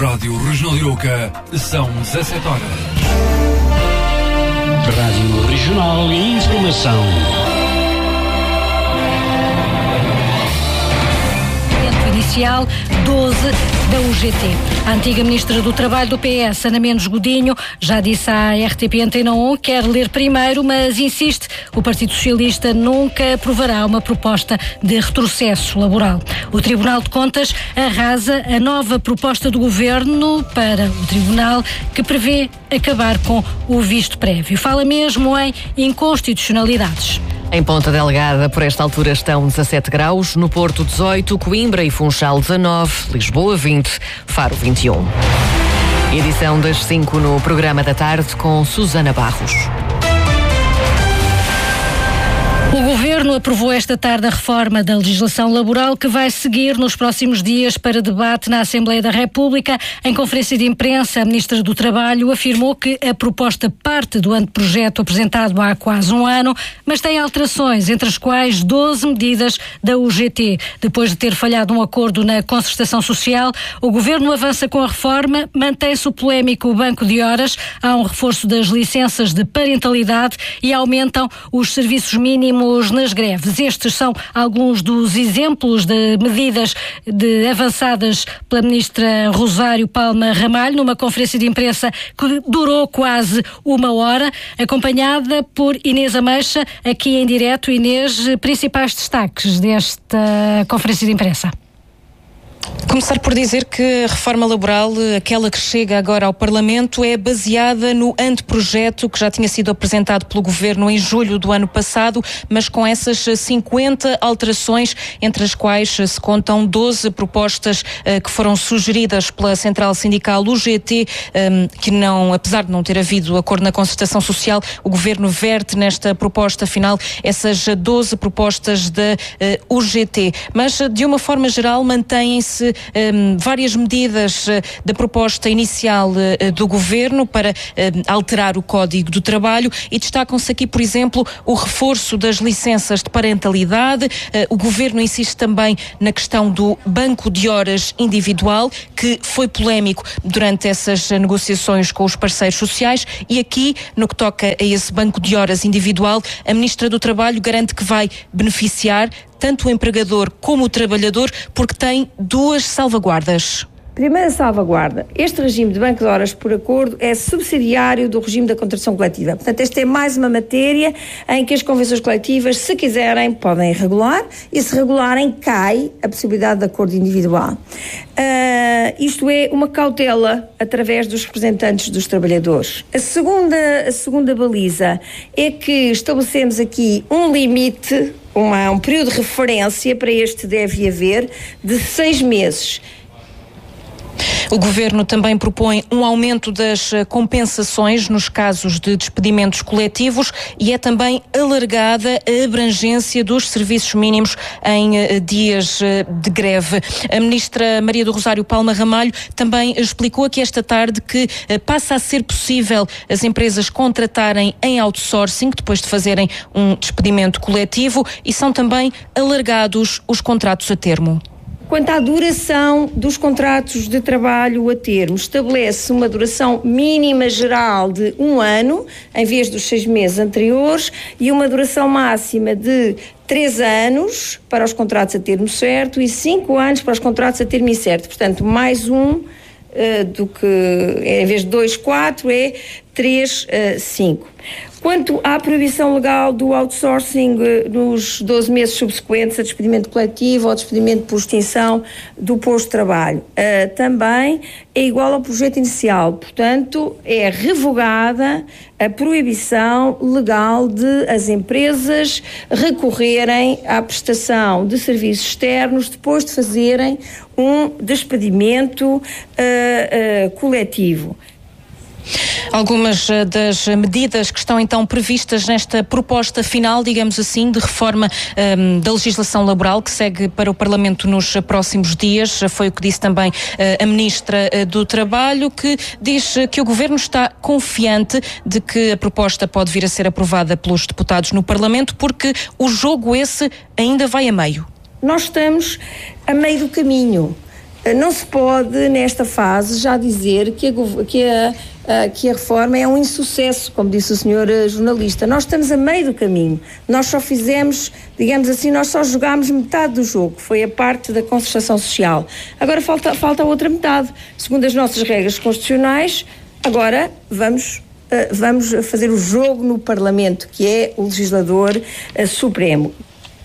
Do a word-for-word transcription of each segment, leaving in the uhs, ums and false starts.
Rádio Regional de Arouca, são dezassete horas. Rádio Regional e Informação. Inicial doze da U G T. A antiga Ministra do Trabalho do P S, Ana Mendes Godinho, já disse à R T P Antena um que quer ler primeiro, mas insiste, o Partido Socialista nunca aprovará uma proposta de retrocesso laboral. O Tribunal de Contas arrasa a nova proposta do Governo para o Tribunal, que prevê acabar com o visto prévio. Fala mesmo em inconstitucionalidades. Em Ponta Delgada, por esta altura, estão dezassete graus, no Porto dezoito, Coimbra e Funchal dezanove, Lisboa vinte, Faro vinte e um. Edição das cinco no Programa da Tarde com Susana Barros. O Governo aprovou esta tarde a reforma da legislação laboral que vai seguir nos próximos dias para debate na Assembleia da República. Em conferência de imprensa, a Ministra do Trabalho afirmou que a proposta parte do anteprojeto apresentado há quase um ano, mas tem alterações, entre as quais doze medidas da U G T. Depois de ter falhado um acordo na concertação social, o Governo avança com a reforma, mantém-se o polémico banco de horas, há um reforço das licenças de parentalidade e aumentam os serviços mínimos nas greves. Estes são alguns dos exemplos de medidas de avançadas pela Ministra Rosário Palma Ramalho numa conferência de imprensa que durou quase uma hora, acompanhada por Inês Ameixa, aqui em direto. Inês, principais destaques desta conferência de imprensa? Começar por dizer que a reforma laboral, aquela que chega agora ao Parlamento, é baseada no anteprojeto que já tinha sido apresentado pelo Governo em julho do ano passado, mas com essas cinquenta alterações, entre as quais se contam doze propostas uh, que foram sugeridas pela Central Sindical U G T, um, que não, apesar de não ter havido acordo na concertação social, o Governo verte nesta proposta final essas doze propostas da uh, U G T. Mas, de uma forma geral, mantêm-se Um, várias medidas uh, da proposta inicial uh, do Governo para uh, alterar o Código do Trabalho e destacam-se aqui, por exemplo, o reforço das licenças de parentalidade. Uh, o Governo insiste também na questão do banco de horas individual, que foi polémico durante essas negociações com os parceiros sociais, e aqui, no que toca a esse banco de horas individual, a Ministra do Trabalho garante que vai beneficiar tanto o empregador como o trabalhador, porque tem duas salvaguardas. Primeira salvaguarda: este regime de banco de horas por acordo é subsidiário do regime da contratação coletiva. Portanto, esta é mais uma matéria em que as convenções coletivas, se quiserem, podem regular, e se regularem, cai a possibilidade de acordo individual. Uh, isto é uma cautela através dos representantes dos trabalhadores. A segunda, a segunda baliza é que estabelecemos aqui um limite, uma, um período de referência para este deve haver, de seis meses. O Governo também propõe um aumento das compensações nos casos de despedimentos coletivos e é também alargada a abrangência dos serviços mínimos em dias de greve. A Ministra Maria do Rosário Palma Ramalho também explicou aqui esta tarde que passa a ser possível as empresas contratarem em outsourcing depois de fazerem um despedimento coletivo, e são também alargados os contratos a termo. Quanto à duração dos contratos de trabalho a termo, estabelece uma duração mínima geral de um ano, em vez dos seis meses anteriores, e uma duração máxima de três anos para os contratos a termo certo e cinco anos para os contratos a termo incerto. Portanto, mais um uh, do que, em vez de dois, quatro, é três, uh, cinco. Quanto à proibição legal do outsourcing nos doze meses subsequentes a despedimento coletivo ou despedimento por extinção do posto de trabalho, uh, também é igual ao projeto inicial. Portanto, é revogada a proibição legal de as empresas recorrerem à prestação de serviços externos depois de fazerem um despedimento uh, uh, coletivo. Algumas das medidas que estão então previstas nesta proposta final, digamos assim, de reforma um, da legislação laboral que segue para o Parlamento nos próximos dias, foi o que disse também uh, a Ministra do Trabalho, que diz que o Governo está confiante de que a proposta pode vir a ser aprovada pelos deputados no Parlamento, porque o jogo esse ainda vai a meio. Nós estamos a meio do caminho. Não se pode, nesta fase, já dizer que a, que a, a, que a reforma é um insucesso, como disse o senhor jornalista. Nós estamos a meio do caminho. Nós só fizemos, digamos assim, nós só jogámos metade do jogo, foi a parte da concertação social. Agora falta, falta a outra metade. Segundo as nossas regras constitucionais, agora vamos... vamos fazer o jogo no Parlamento, que é o legislador uh, supremo.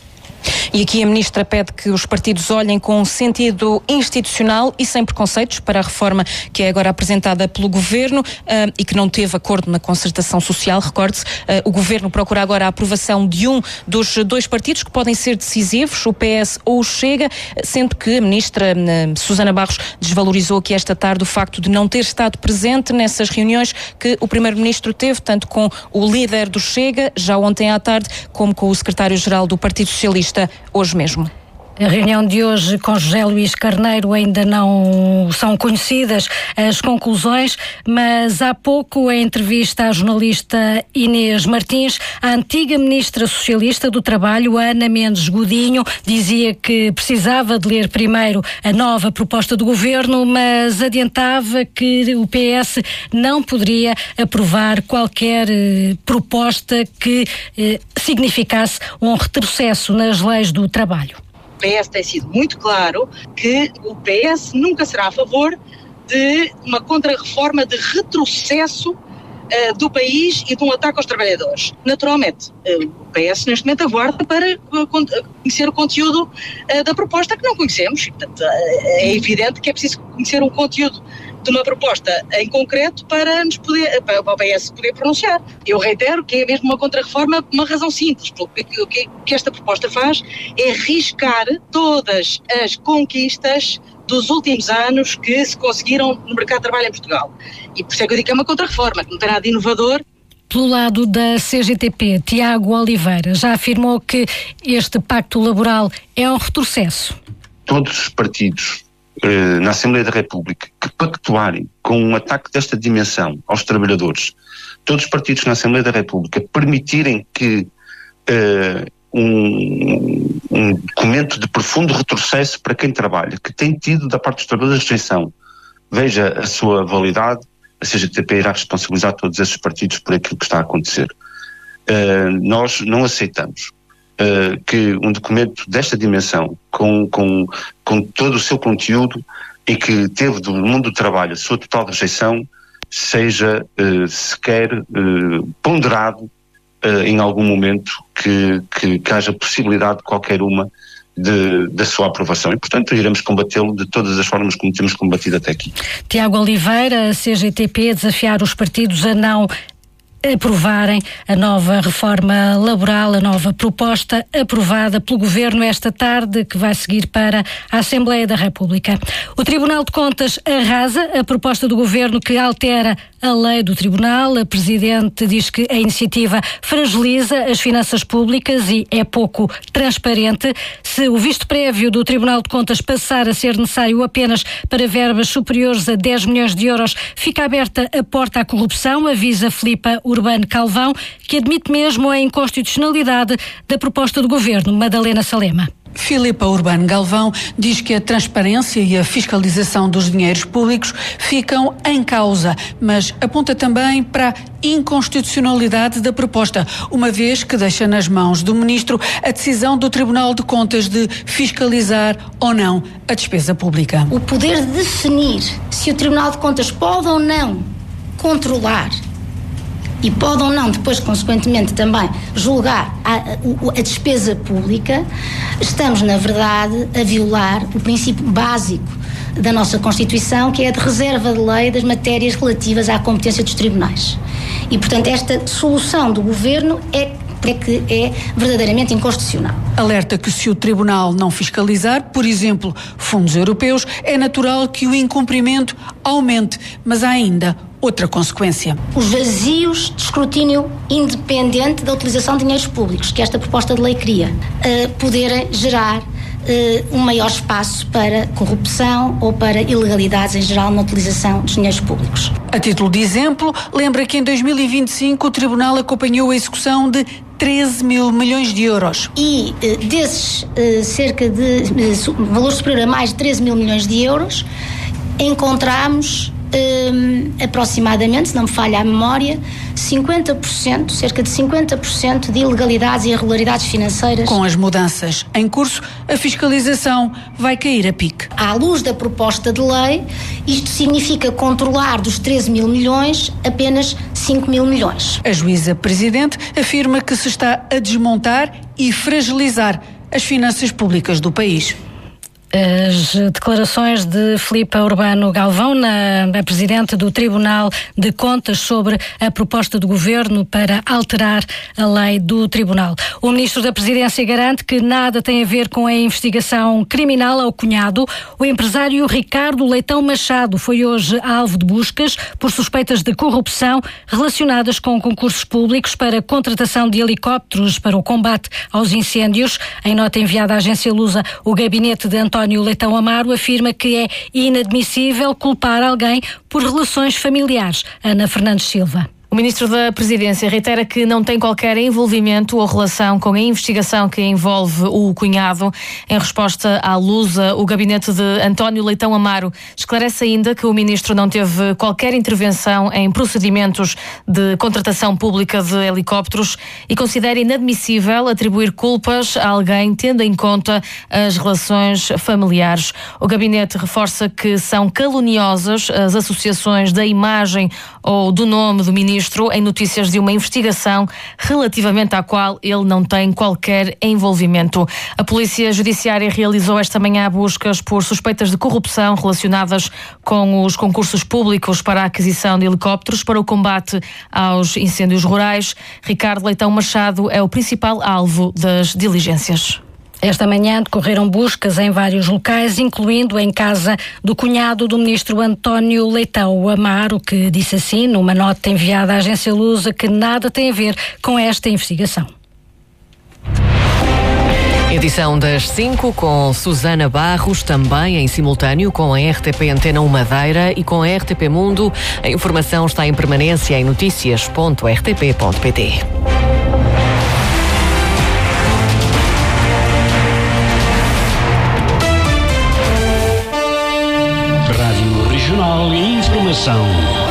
E aqui a Ministra pede que os partidos olhem com sentido institucional e sem preconceitos para a reforma que é agora apresentada pelo Governo uh, e que não teve acordo na concertação social. Recorde-se, uh, o Governo procura agora a aprovação de um dos dois partidos que podem ser decisivos, o P S ou o Chega, sendo que a Ministra uh, Susana Barros desvalorizou aqui esta tarde o facto de não ter estado presente nessas reuniões que o Primeiro-Ministro teve, tanto com o líder do Chega, já ontem à tarde, como com o Secretário-Geral do Partido Socialista, hoje mesmo. A reunião de hoje com José Luís Carneiro ainda não são conhecidas as conclusões, mas há pouco, em entrevista à jornalista Inês Martins, a antiga Ministra Socialista do Trabalho, Ana Mendes Godinho, dizia que precisava de ler primeiro a nova proposta do Governo, mas adiantava que o P S não poderia aprovar qualquer eh, proposta que eh, significasse um retrocesso nas leis do trabalho. O P S tem sido muito claro que o P S nunca será a favor de uma contra-reforma de retrocesso uh, do país e de um ataque aos trabalhadores. Naturalmente, uh, o P S neste momento aguarda para uh, conhecer o conteúdo uh, da proposta que não conhecemos. E, portanto, uh, é evidente que é preciso conhecer um conteúdo de uma proposta em concreto para, nos poder, para o P S poder pronunciar. Eu reitero que é mesmo uma contra-reforma por uma razão simples. O que, que, que esta proposta faz é riscar todas as conquistas dos últimos anos que se conseguiram no mercado de trabalho em Portugal. E por isso é que eu digo que é uma contra-reforma, que não tem nada de inovador. Pelo lado da C G T P, Tiago Oliveira já afirmou que este pacto laboral é um retrocesso. Todos os partidos na Assembleia da República que pactuarem com um ataque desta dimensão aos trabalhadores, todos os partidos na Assembleia da República permitirem que uh, um, um documento de profundo retrocesso para quem trabalha, que tem tido da parte dos trabalhadores rejeição, veja a sua validade, a C G T P irá responsabilizar todos esses partidos por aquilo que está a acontecer. Uh, nós não aceitamos Uh, que um documento desta dimensão, com, com, com todo o seu conteúdo e que teve do mundo do trabalho a sua total rejeição, seja uh, sequer uh, ponderado uh, em algum momento que, que, que haja possibilidade de qualquer uma de, da sua aprovação. E, portanto, iremos combatê-lo de todas as formas como temos combatido até aqui. Tiago Oliveira, a C G T P, desafiar os partidos a não aprovarem a nova reforma laboral, a nova proposta aprovada pelo Governo esta tarde, que vai seguir para a Assembleia da República. O Tribunal de Contas arrasa a proposta do Governo que altera a lei do Tribunal. A Presidente diz que a iniciativa fragiliza as finanças públicas e é pouco transparente. Se o visto prévio do Tribunal de Contas passar a ser necessário apenas para verbas superiores a dez milhões de euros, fica aberta a porta à corrupção, avisa Filipa Urbano Calvão, que admite mesmo a inconstitucionalidade da proposta do Governo. Madalena Salema. Filipa Urbano Galvão diz que a transparência e a fiscalização dos dinheiros públicos ficam em causa, mas aponta também para a inconstitucionalidade da proposta, uma vez que deixa nas mãos do Ministro a decisão do Tribunal de Contas de fiscalizar ou não a despesa pública. O poder de definir se o Tribunal de Contas pode ou não controlar e pode ou não depois, consequentemente, também julgar a, a, a despesa pública, estamos, na verdade, a violar o princípio básico da nossa Constituição, que é a de reserva de lei das matérias relativas à competência dos tribunais. E, portanto, esta solução do Governo é é que é verdadeiramente inconstitucional. Alerta que se o Tribunal não fiscalizar, por exemplo, fundos europeus, é natural que o incumprimento aumente, mas há ainda outra consequência. Os vazios de escrutínio independente da utilização de dinheiros públicos, que esta proposta de lei cria, uh, poderem gerar um maior espaço para corrupção ou para ilegalidades em geral na utilização dos dinheiros públicos. A título de exemplo, lembra que em dois mil e vinte e cinco o Tribunal acompanhou a execução de treze mil milhões de euros. E desses cerca de valor superior a mais de treze mil milhões de euros, encontramos Um, aproximadamente, se não me falha a memória, cinquenta por cento, cerca de cinquenta por cento de ilegalidades e irregularidades financeiras. Com as mudanças em curso, a fiscalização vai cair a pique. À luz da proposta de lei, isto significa controlar dos treze mil milhões apenas cinco mil milhões. A juíza presidente afirma que se está a desmontar e fragilizar as finanças públicas do país. As declarações de Filipa Urbano Galvão, na, a Presidente do Tribunal de Contas, sobre a proposta do Governo para alterar a lei do Tribunal. O Ministro da Presidência garante que nada tem a ver com a investigação criminal ao cunhado. O empresário Ricardo Leitão Machado foi hoje alvo de buscas por suspeitas de corrupção relacionadas com concursos públicos para contratação de helicópteros para o combate aos incêndios. Em nota enviada à agência Lusa, o gabinete de António António Leitão Amaro afirma que é inadmissível culpar alguém por relações familiares. Ana Fernandes Silva. O Ministro da Presidência reitera que não tem qualquer envolvimento ou relação com a investigação que envolve o cunhado. Em resposta à Lusa, o gabinete de António Leitão Amaro esclarece ainda que o Ministro não teve qualquer intervenção em procedimentos de contratação pública de helicópteros e considera inadmissível atribuir culpas a alguém tendo em conta as relações familiares. O gabinete reforça que são caluniosas as associações da imagem ou do nome do Ministro em notícias de uma investigação relativamente à qual ele não tem qualquer envolvimento. A Polícia Judiciária realizou esta manhã buscas por suspeitas de corrupção relacionadas com os concursos públicos para a aquisição de helicópteros para o combate aos incêndios rurais. Ricardo Leitão Machado é o principal alvo das diligências. Esta manhã decorreram buscas em vários locais, incluindo em casa do cunhado do ministro António Leitão Amaro, que disse assim, numa nota enviada à agência Lusa, que nada tem a ver com esta investigação. Edição das cinco com Susana Barros, também em simultâneo com a R T P Antena um Madeira e com a R T P Mundo. A informação está em permanência em notícias ponto r t p ponto p t. Rádio Regional e Informação